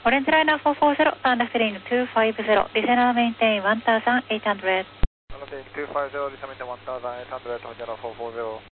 Orange Liner 440, Panda Filling 250, Listener maintain 1800. Maintain 250, Listener maintain 1800, Hotel 440.